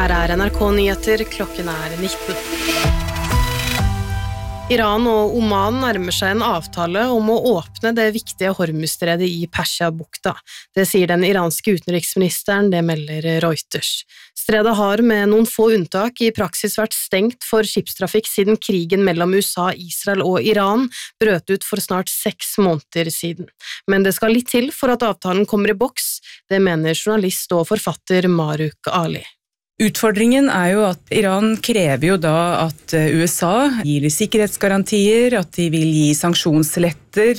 Her NRK Nyheter, klokken 19. Iran og Oman nærmer seg en avtale om å åpne det viktige Hormuzstredet i Persiabukta. Det sier den iranske utenriksministeren, det melder Reuters. Stredet har med noen få unntak i praksis vært stengt for skipstrafikk siden krigen mellom USA, Israel og Iran brøt ut for snart 6 måneder siden. Men det skal litt til for at avtalen kommer i boks, det mener journalist og forfatter Maruk Ali. Utfordringen jo at Iran krever jo da at USA gir sikkerhetsgarantier, at de vil gi sanksjonslettelser,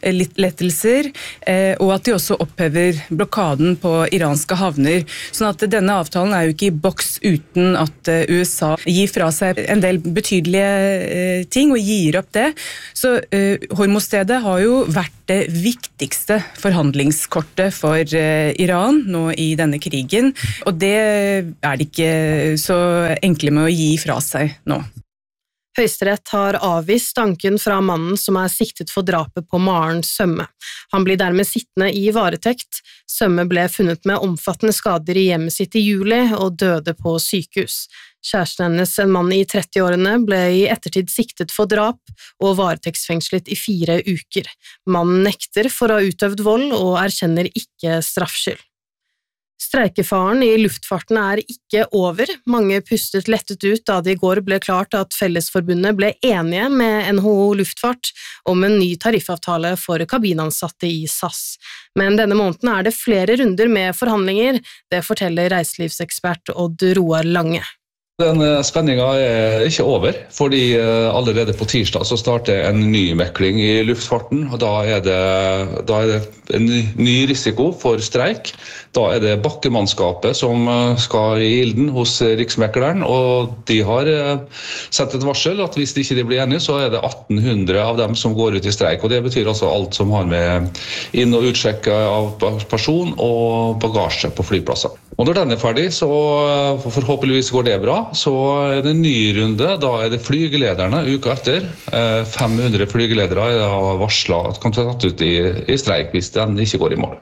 og at de også opphever blokaden på iranske havner. Sånn at denne avtalen jo ikke i boks uten at USA gir fra seg en del betydelige ting og gir opp det. Så Hormuzstredet har jo vært det viktigste forhandlingskortet for Iran nå i denne krigen, og det det ikke så enkle med å gi fra seg nå. Høyesterett har avvist anken fra mannen som siktet for drapet på Maren Sømme. Han blir dermed sittende i varetekt. Sømme ble funnet med omfattende skader i hjemmet sitt i juli og døde på sykehus. Kjæresten hennes, en mann i 30-årene, ble i ettertid siktet for drap og varetektsfengslet i 4 uker. Mannen nekter for å ha utøvd vold og erkjenner ikke straffskyld. Streikefaren i luftfarten ikke over. Mange pustet lettet ut da det i går ble klart at Fellesforbundet ble enige med NHO Luftfart om en ny tariffavtale for kabinansatte i SAS. Men denne måneden det flere runder med forhandlinger, det forteller reiselivsekspert Odd Roar Lange. Den spenningen ikke over, fordi allerede på tirsdag så starter en ny mekling i luftfarten, og da det en ny risiko for streik. Da det bakkemannskapet som skal i ilden hos Riksmekleren, og de har sett et varsel at hvis de ikke blir enige, så det 1800 av dem som går ut i streik, og det betyr altså alt som har med inn- og utsjekk av person og bagasje på flyplasser. Og når den ferdig, så forhåpentligvis går det bra, så det en ny runde, da det flygelederne uka etter. 500 flygeledere har varslet at kan ta tatt ut i streik hvis den ikke går i mål.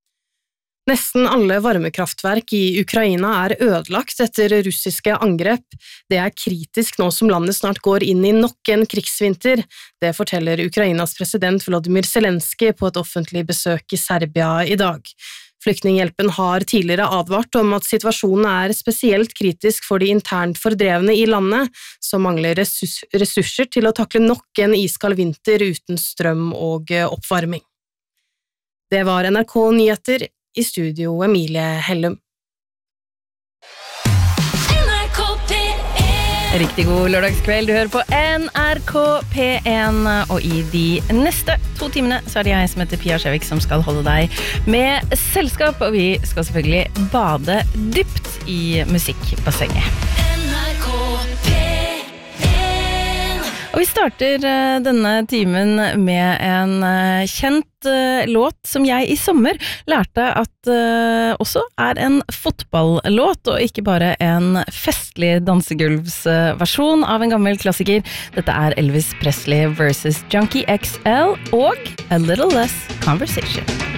Nesten alle varmekraftverk i Ukraina ødelagt etter russiske angrep. Det kritisk nå som landet snart går inn i nok en krigsvinter. Det forteller Ukrainas president Volodymyr Zelenskyj på et offentlig besøk i Serbia i dag. Flyktninghjelpen har tidligere advart om at situasjonen spesielt kritisk for de internt fordrevne i landet, som mangler ressurser til å takle nok en iskald vinter uten strøm og oppvarming. Det var NRK Nyheter, i studio Emilie Hellum. Riktig god lørdagskveld, du hører på NRK P1, og i de neste 2 timene så det jeg som heter Pia Skjevik som skal holde deg med selskap, og vi skal selvfølgelig bade dypt i musikkbassenget. Og vi starter denne timen med en kjent låt som jeg i sommer lærte at også en fotballåt, og ikke bare en festlig dansegulvsversjon av en gammel klassiker. Dette Elvis Presley versus Junkie XL og A Little Less Conversation.